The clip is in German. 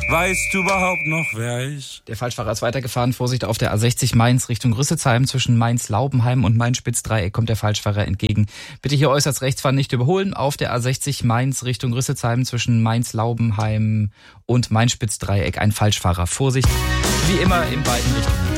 Weißt du überhaupt noch, wer ich? Der Falschfahrer ist weitergefahren. Vorsicht auf der A60 Mainz Richtung Rüsselsheim. Zwischen Mainz-Laubenheim und Mainz-Spitzdreieck kommt der Falschfahrer entgegen. Bitte hier äußerst rechts fahren, nicht überholen. Auf der A60 Mainz Richtung Rüsselsheim zwischen Mainz-Laubenheim und Mainz-Spitzdreieck ein Falschfahrer. Vorsicht, wie immer in beiden Richtungen.